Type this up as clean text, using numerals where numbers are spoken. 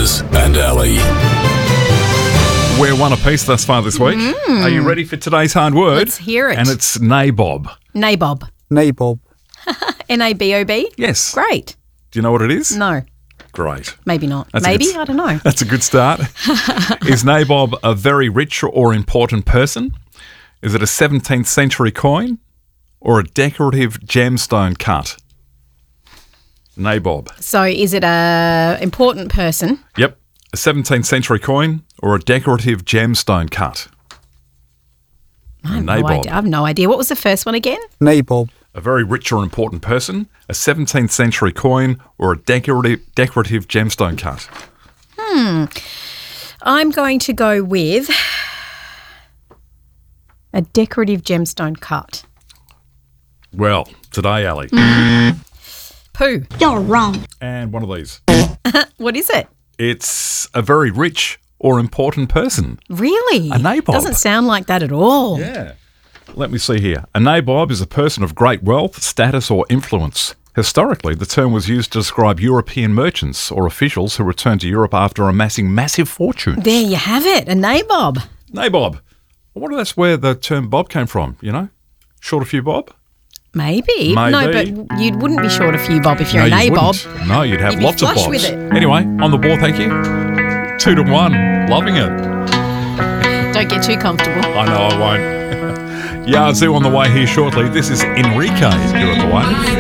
Yaz and Ali. We're one apiece thus far this week. Are you ready for today's hard word? Let's hear it. And it's nabob. Nabob. Nabob. Nabob? Yes. Great. Do you know what it is? No, Great. maybe not. That's a Maybe? good- I don't know. That's a good start. Is nabob a very rich or important person? Is it a 17th century coin or a decorative gemstone cut? Nabob. So is it a important person? Yep. A 17th century coin or a decorative gemstone cut? I have, Nabob. no idea. I have no idea. What was the first one again? Nabob. A very rich or important person, a 17th century coin or a decorative gemstone cut? I'm going to go with a decorative gemstone cut. Well, today, Ali. Pooh. You're wrong. And one of these. What is it? It's a very rich or important person. Really? A nabob. Doesn't sound like that at all. Yeah. Let me see here. A nabob is a person of great wealth, status, or influence. Historically, the term was used to describe European merchants or officials who returned to Europe after amassing massive fortunes. There you have it, a nabob. Nabob. I wonder if that's where the term bob came from, you know? Short a few bob? Maybe. Maybe. No, but you wouldn't be short a few bob if you're a you nabob. wouldn't. No, you'd have You'd be lots of flush bobs. with it. Anyway, on the ball, thank you. 2-1. Loving it. Don't get too comfortable. I know I won't. Yazoo on the way here shortly. This is Enrique. You're on the way.